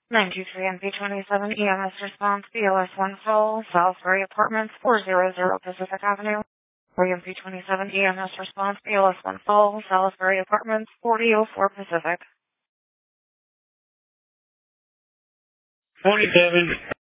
923 NP27 EMS response, BOS 1 Seoul, Salisbury Apartments, 400 Pacific Avenue. MP27 EMS response, BOS 1 Seoul, Salisbury Apartments, 4004 Pacific. 47.